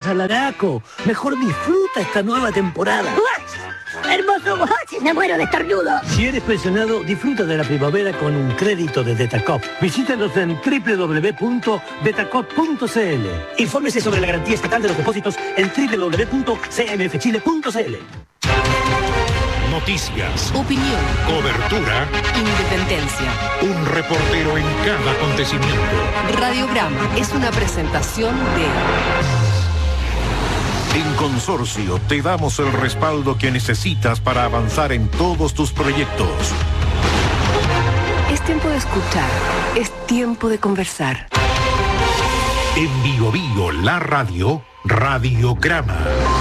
Salaraco. Mejor disfruta esta nueva temporada. ¡Hermoso! ¡Me muero de estornudo! Si eres pensionado, disfruta de la primavera con un crédito de Detacop. Visítanos en www.detacop.cl. Infórmese sobre la garantía estatal de los depósitos en www.cmfchile.cl. Noticias, opinión, cobertura, independencia. un reportero en cada acontecimiento. Radiograma es una presentación de... En Consorcio te damos el respaldo que necesitas para avanzar en todos tus proyectos. Es tiempo de escuchar, es tiempo de conversar. En Bio Bio, la radio, Radiograma.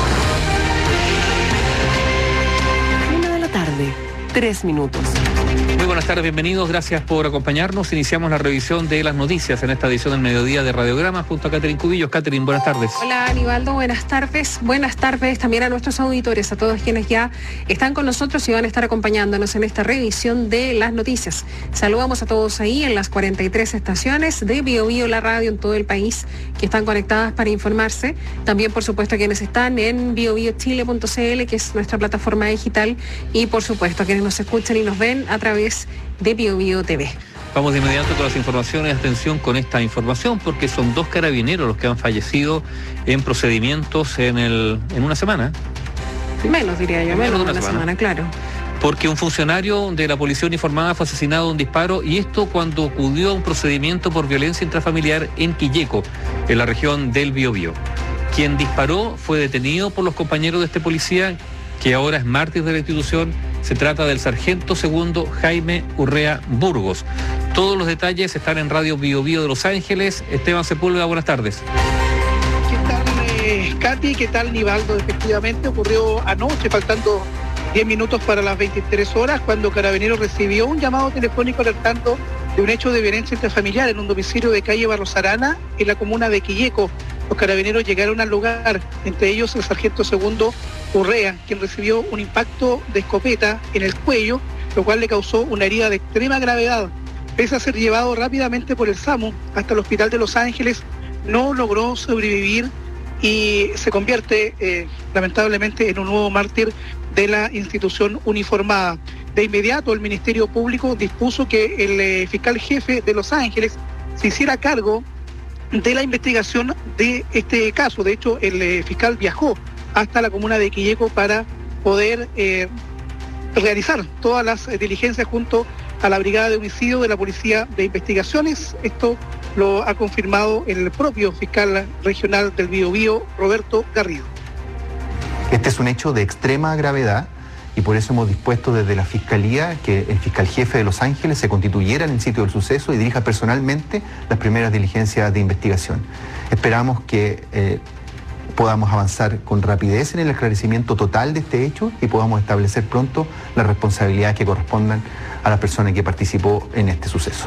3 minutos. Muy buenas tardes, bienvenidos, gracias por acompañarnos. Iniciamos la revisión de las noticias en esta edición del mediodía de Radiograma junto a Catherine Cubillos. Catherine, buenas tardes. Hola Aníbaldo, buenas tardes. Buenas tardes también a nuestros auditores, a todos quienes ya están con nosotros y van a estar acompañándonos en esta revisión de las noticias. Saludamos a todos ahí en las 43 estaciones de Bio Bio, la radio en todo el país, que están conectadas para informarse. También, por supuesto, a quienes están en biobiochile.cl, que es nuestra plataforma digital, y por supuesto a quienes nos escuchan y nos ven a través de Bio Bio TV. Vamos de inmediato con las informaciones. Atención con esta información porque son 2 carabineros los que han fallecido en procedimientos en una semana. ¿Sí? Menos, diría yo, menos de una semana, claro. Porque un funcionario de la policía uniformada fue asesinado de un disparo, y esto cuando acudió a un procedimiento por violencia intrafamiliar en Quilleco, en la región del Biobío. Quien disparó fue detenido por los compañeros de este policía, que ahora es mártir de la institución. Se trata del sargento segundo Jaime Urrea Burgos. Todos los detalles están en Radio Bio Bio de Los Ángeles. Esteban Sepúlveda, buenas tardes. ¿Qué tal, Katy? ¿Qué tal, Nivaldo? Efectivamente ocurrió anoche, faltando 10 minutos para las 23 horas, cuando Carabineros recibió un llamado telefónico alertando de un hecho de violencia intrafamiliar en un domicilio de calle Barros Arana, en la comuna de Quilleco. Los Carabineros llegaron al lugar, entre ellos el sargento segundo Urrea, quien recibió un impacto de escopeta en el cuello, lo cual le causó una herida de extrema gravedad. Pese a ser llevado rápidamente por el SAMU hasta el hospital de Los Ángeles, no logró sobrevivir y se convierte lamentablemente en un nuevo mártir de la institución uniformada. De inmediato el Ministerio Público dispuso que el fiscal jefe de Los Ángeles se hiciera cargo de la investigación de este caso. De hecho, el fiscal viajó hasta la comuna de Quilleco para poder realizar todas las diligencias junto a la Brigada de Homicidio de la Policía de Investigaciones. Esto lo ha confirmado el propio fiscal regional del Biobío, Roberto Garrido. Este es un hecho de extrema gravedad y por eso hemos dispuesto desde la Fiscalía que el fiscal jefe de Los Ángeles se constituyera en el sitio del suceso y dirija personalmente las primeras diligencias de investigación. Esperamos que podamos avanzar con rapidez en el esclarecimiento total de este hecho y podamos establecer pronto las responsabilidades que correspondan a la persona que participó en este suceso.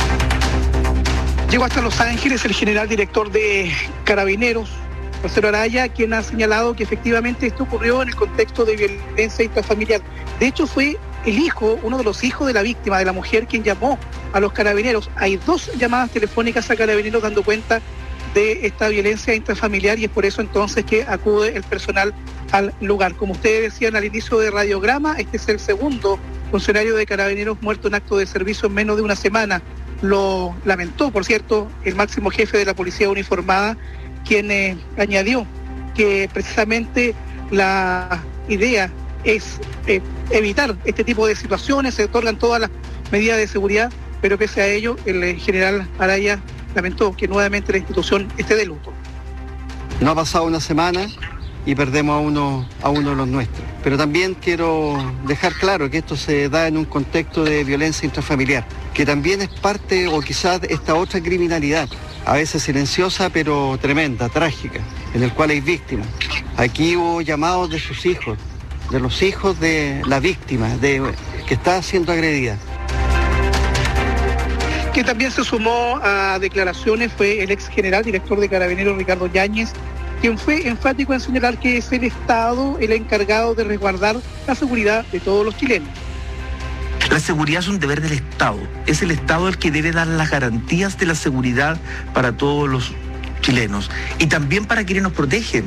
Llegó hasta Los Ángeles el general director de Carabineros, Marcelo Araya, quien ha señalado que efectivamente esto ocurrió en el contexto de violencia intrafamiliar. De hecho, fue el hijo, uno de los hijos de la víctima, de la mujer, quien llamó a los Carabineros. Hay 2 llamadas telefónicas a Carabineros dando cuenta de esta violencia intrafamiliar y es por eso entonces que acude el personal al lugar. Como ustedes decían al inicio de Radiograma, este es el segundo funcionario de Carabineros muerto en acto de servicio en menos de una semana. Lo lamentó, por cierto, el máximo jefe de la policía uniformada, quien añadió que precisamente la idea es evitar este tipo de situaciones, se otorgan todas las medidas de seguridad, pero pese a ello el general Araya lamentó que nuevamente la institución esté de luto. No ha pasado una semana y perdemos a uno de los nuestros. Pero también quiero dejar claro que esto se da en un contexto de violencia intrafamiliar, que también es parte o quizás esta otra criminalidad, a veces silenciosa pero tremenda, trágica, en el cual hay víctimas. Aquí hubo llamados de sus hijos, de los hijos de la víctima, que está siendo agredida. Quien también se sumó a declaraciones fue el ex general director de Carabineros, Ricardo Yáñez, quien fue enfático en señalar que es el Estado el encargado de resguardar la seguridad de todos los chilenos. La seguridad es un deber del Estado. Es el Estado el que debe dar las garantías de la seguridad para todos los chilenos y también para quienes nos protegen,